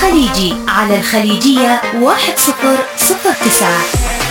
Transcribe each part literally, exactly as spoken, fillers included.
خليجي على الخليجية واحد صفر صفر تسعة.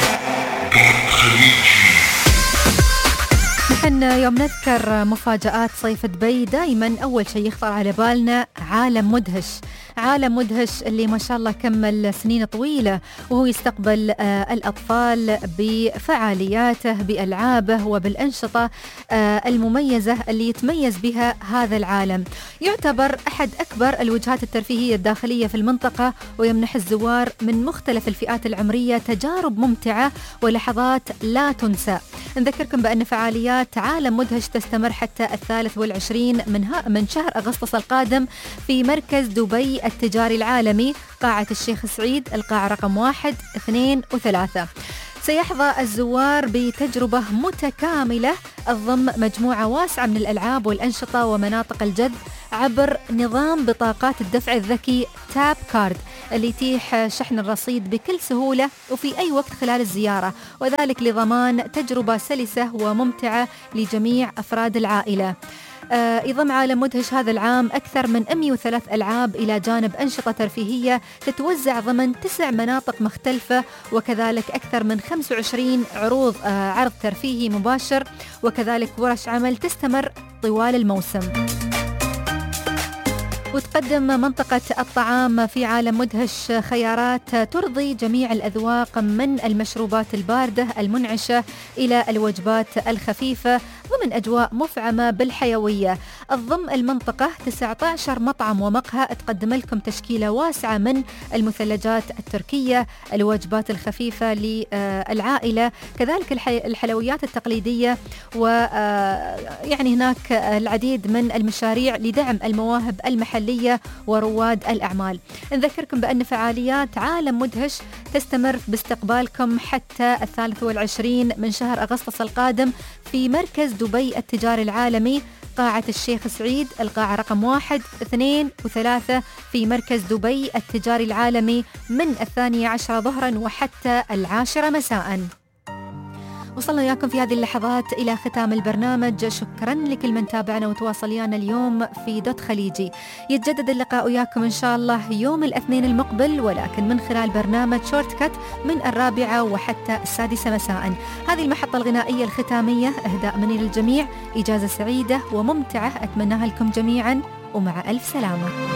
نحن يوم نذكر مفاجآت صيف دبي دائما أول شيء يخطر على بالنا عالم مدهش. عالم مدهش اللي ما شاء الله كمل سنين طويلة وهو يستقبل آه الأطفال بفعالياته بألعابه وبالأنشطة آه المميزة اللي يتميز بها هذا العالم. يعتبر أحد أكبر الوجهات الترفيهية الداخلية في المنطقة، ويمنح الزوار من مختلف الفئات العمرية تجارب ممتعة ولحظات لا تنسى. نذكركم بأن فعاليات عالم مدهش تستمر حتى الثالث والعشرين من, من شهر أغسطس القادم في مركز دبي التجاري العالمي، قاعة الشيخ سعيد، القاعة رقم واحد اثنين وثلاثة. سيحظى الزوار بتجربة متكاملة تضم مجموعة واسعة من الألعاب والأنشطة ومناطق الجذب عبر نظام بطاقات الدفع الذكي تاب كارد اللي يتيح شحن الرصيد بكل سهولة وفي أي وقت خلال الزيارة، وذلك لضمان تجربة سلسة وممتعة لجميع أفراد العائلة. آه يضم عالم مدهش هذا العام أكثر من مئة وثلاث ألعاب إلى جانب أنشطة ترفيهية تتوزع ضمن تسع مناطق مختلفة، وكذلك أكثر من خمسة وعشرين عروض آه عرض ترفيهي مباشر، وكذلك ورش عمل تستمر طوال الموسم. وتقدم منطقة الطعام في عالم مدهش خيارات ترضي جميع الأذواق، من المشروبات الباردة المنعشة إلى الوجبات الخفيفة ضمن أجواء مفعمة بالحيوية. تضم المنطقة تسعة عشر مطعم ومقهى تقدم لكم تشكيلة واسعة من المثلجات التركية، الوجبات الخفيفة للعائلة، كذلك الحلويات التقليدية، ويعني هناك العديد من المشاريع لدعم المواهب المحلية ورواد الأعمال. نذكركم بأن فعاليات عالم مدهش تستمر باستقبالكم حتى الثالث والعشرين من شهر أغسطس القادم في مركز دبي التجاري العالمي، قاعة الشيخ سعيد، القاعة رقم واحد اثنين وثلاثة في مركز دبي التجاري العالمي من الثانية عشرة ظهرا وحتى العاشرة مساء. وصلنا وياكم في هذه اللحظات إلى ختام البرنامج. شكرا لكل من تابعنا وتواصل ويانا اليوم في دوت خليجي. يتجدد اللقاء وياكم إن شاء الله يوم الاثنين المقبل، ولكن من خلال برنامج شورت كات من الرابعة وحتى السادسة مساء. هذه المحطة الغنائية الختامية إهداء مني للجميع، إجازة سعيدة وممتعة أتمناها لكم جميعا، ومع ألف سلامة.